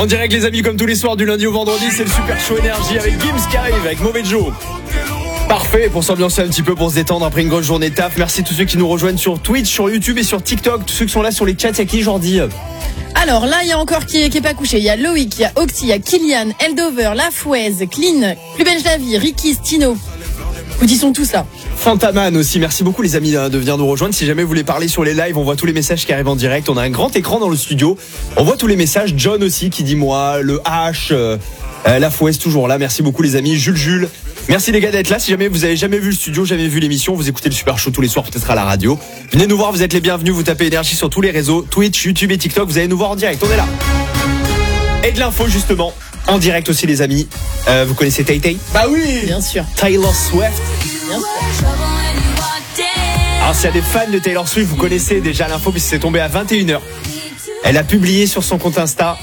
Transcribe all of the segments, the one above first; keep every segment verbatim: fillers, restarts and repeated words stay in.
En direct les amis, comme tous les soirs du lundi au vendredi, c'est le Super Show Énergie avec Gims qui arrive avec Mauvais Joe. Parfait pour s'ambiancer un petit peu, pour se détendre après une grosse journée de taf. Merci à tous ceux qui nous rejoignent sur Twitch, sur YouTube et sur TikTok. Tous ceux qui sont là sur les chats, il y a qui Jordi? Alors là, il y a encore qui est, qui est pas couché. Il y a Loïc, il y a Octi, il y a Kylian, Eldover, Lafouez, Clean, Plus Belge la vie, Ricky, Stino. Vous y sont tous là. Fantaman aussi, merci beaucoup les amis de venir nous rejoindre. Si jamais vous voulez parler sur les lives, on voit tous les messages qui arrivent en direct. On a un grand écran dans le studio. On voit tous les messages. John aussi qui dit moi, le H, euh, la Fouesse toujours là. Merci beaucoup les amis. Jules Jules. Merci les gars d'être là. Si jamais vous avez jamais vu le studio, jamais vu l'émission, vous écoutez le Super Show tous les soirs peut-être à la radio. Venez nous voir, vous êtes les bienvenus. Vous tapez Énergie sur tous les réseaux, Twitch, YouTube et TikTok. Vous allez nous voir en direct. On est là. Et de l'info justement. En direct aussi les amis. Euh, vous connaissez Tay Tay? Bah oui, bien sûr. Taylor Swift. Bien sûr. Alors s'il y a des fans de Taylor Swift, vous connaissez déjà l'info puisque c'est tombé à vingt et une heures. Elle a publié sur son compte Insta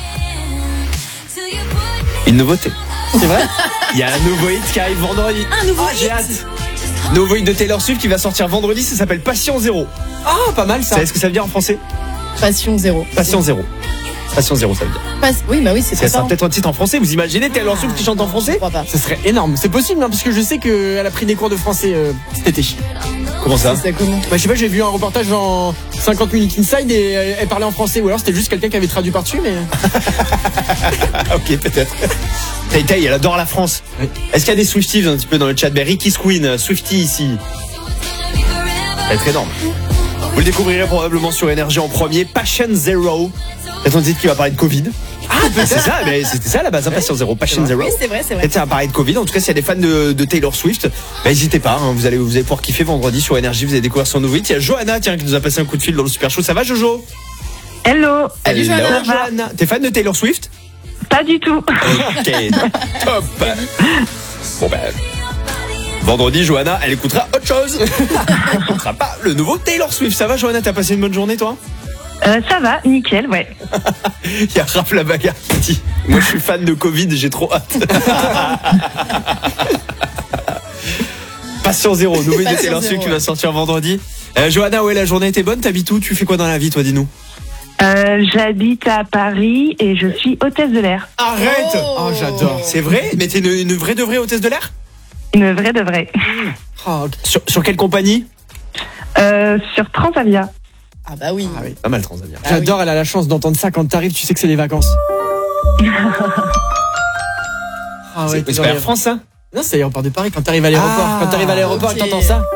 une nouveauté. C'est vrai? Il y a un nouveau hit qui arrive vendredi. Un nouveau oh, hit. J'ai hâte. Nouveau hit de Taylor Swift qui va sortir vendredi, ça s'appelle Passion Zéro. Ah, pas mal ça. Vous savez ce que ça veut dire en français? Passion zéro. Passion Zéro. Passion Zéro, ça veut dire. Pas... Oui, bah oui, c'est Ça ça. sera peut-être un titre en français. Vous imaginez Taylor Swift qui chante en français? Je crois pas. Ce serait énorme. C'est possible, hein, parce que je sais qu'elle a pris des cours de français euh, cet été. Comment ça? C'est ça comment? Bah, je sais pas, j'ai vu un reportage dans cinquante minutes Inside et elle, elle parlait en français. Ou alors c'était juste quelqu'un qui avait traduit par-dessus, mais. Ok, peut-être. Tay Tay, elle adore la France. Oui. Est-ce qu'il y a des Swifties un petit peu dans le chat? Ben, Ricky Squeen, Swiftie ici. Ça va être énorme. Vous le découvrirez probablement sur Énergie en premier. Passion Zero. C'est un titre qui va parler de Covid. Ah, c'est ça, mais c'était ça la base, hein, Passion Zero, Passion Zero. Oui, c'est vrai, c'est vrai. Peut-être ça va parler de Covid. En tout cas, s'il y a des fans de, de Taylor Swift, bah, n'hésitez pas. Hein, vous allez vous allez pouvoir kiffer vendredi sur Énergie. Vous allez découvrir son nouveau hit. Il y a Johanna, tiens, qui nous a passé un coup de fil dans le Super Show. Ça va, Jojo? Hello. Salut, Hello, Johanna. Johanna. T'es fan de Taylor Swift? Pas du tout. Ok, top. Bon ben, vendredi, Johanna, elle écoutera autre chose. Elle écoutera pas le nouveau Taylor Swift. Ça va, Johanna? T'as passé une bonne journée, toi? Euh, ça va, nickel, ouais. Il y a Raph la bagarre qui dit moi je suis fan de Covid, j'ai trop hâte. Passion Zéro, nouveau de Passion Taylor Swift Zéro, qui va ouais. sortir vendredi. euh, Johanna, ouais, la journée était bonne, t'habites où? Tu fais quoi dans la vie, toi, dis-nous? Euh, j'habite à Paris et je suis hôtesse de l'air. Arrête. Oh. Oh, j'adore. C'est vrai? Mais t'es une, une vraie de vraie hôtesse de l'air? Une vraie de vraie. Oh, ok. Sur, sur quelle compagnie? Euh, sur Transavia. Ah bah oui. Ah oui. Pas mal, Transavia. Ah J'adore, elle a la chance d'entendre ça quand t'arrives, tu sais que c'est les vacances. Ah C'est c'est genre, pas Air France, ça? Non, c'est l'aéroport de Paris. Quand t'arrives à l'aéroport, Ah, quand t'arrives à l'aéroport ok. et t'entends ça.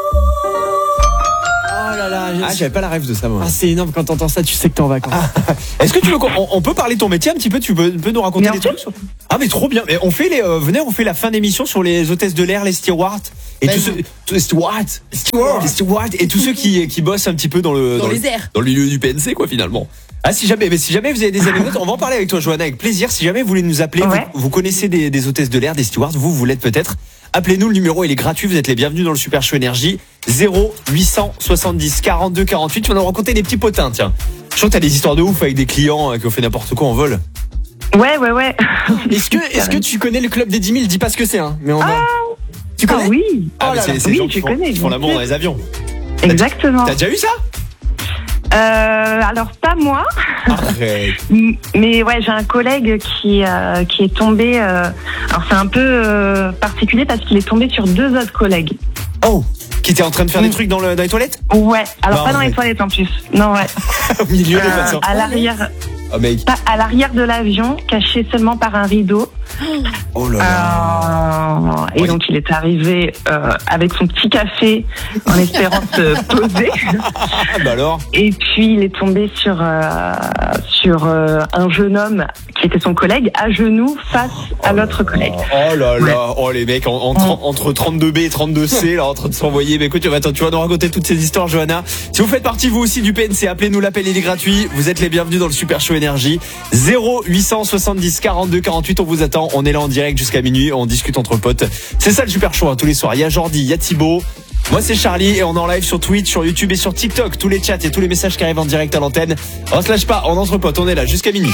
Oh là là. Ah, j'avais pas la rêve de ça, moi. Ah, c'est énorme quand t'entends ça, tu sais que t'es en vacances. Est-ce que tu veux qu'on on, on peut parler de ton métier un petit peu? Tu peux, tu peux nous raconter Bien des sûr. trucs sur... Ah mais trop bien. Mais on fait les euh, venez, on fait la fin d'émission sur les hôtesses de l'air, les stewards et tous Vas-y. ceux tous les stewards, stewards, les stewards et tous ceux qui qui bossent un petit peu dans le Dans le, les airs. dans le milieu du P N C quoi finalement. Ah si jamais mais si jamais vous avez des anecdotes, on va en parler avec toi Johanna avec plaisir. Si jamais vous voulez nous appeler, Ouais. vous, vous connaissez des, des hôtesses de l'air, des stewards, vous vous l'êtes peut-être. Appelez-nous, le numéro il est gratuit, vous êtes les bienvenus dans le Super Show Énergie. Zéro huit cent soixante-dix quarante-deux quarante-huit. Tu vas nous raconter des petits potins, tiens. Je crois que t'as des histoires de ouf avec des clients euh, qui ont fait n'importe quoi en vol. Ouais, ouais, ouais. Est-ce que, est-ce que tu connais le club des dix mille? Dis pas ce que c'est, hein. Mais on va. Tu Ah connais? oui, Ah, Oh mais là c'est là. c'est Oui, les gens qui je font, connais, qui font bien l'amour sûr. dans les avions. exactement. T'as déjà eu ça? Euh, alors pas moi, Arrête. m- mais ouais, j'ai un collègue qui euh, qui est tombé. euh, alors c'est un peu euh, particulier parce qu'il est tombé sur deux autres collègues. Oh, qui était en train de faire des Mm. trucs dans, le, dans les toilettes? Ouais, alors Bah, pas dans ouais. les toilettes en plus. Non, ouais. Au milieu des Euh, patients. à l'arrière, Oh mec. pas à l'arrière de l'avion, caché seulement par un rideau. Oh là là. Euh, et Oui. donc il est arrivé euh, avec son petit café en espérant se poser. Ah bah alors. Et puis il est tombé sur euh, sur euh, un jeune homme qui était son collègue à genoux face à l'autre collègue. Oh là Ouais. là. Oh les mecs en, en tren- entre trente-deux B et trente-deux C là en train de s'envoyer. Mais écoute, tu vas, tu vas nous raconter toutes ces histoires, Johanna. Si vous faites partie vous aussi du P N C, appelez-nous, l'appel il est gratuit. Vous êtes les bienvenus dans le Super Show Énergie. Zéro huit cent soixante-dix quarante-deux quarante-huit. On vous attend. On est là en direct jusqu'à minuit. On discute entre potes. C'est ça le Super Show hein, tous les soirs. Il y a Jordi, il y a Thibaut. Moi c'est Charlie et on est en live sur Twitch, sur YouTube et sur TikTok. Tous les chats et tous les messages qui arrivent en direct à l'antenne. On se lâche pas, on entre potes, on est là jusqu'à minuit.